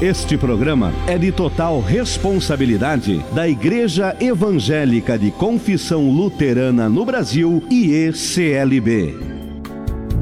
Este programa é de total responsabilidade da Igreja Evangélica de Confissão Luterana no Brasil, IECLB.